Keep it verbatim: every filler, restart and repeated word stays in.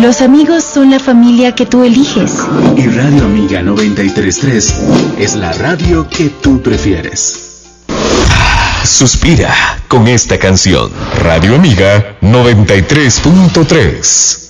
Los amigos son la familia que tú eliges. Y Radio Amiga noventa y tres punto tres es la radio que tú prefieres. Suspira con esta canción. Radio Amiga noventa y tres punto tres.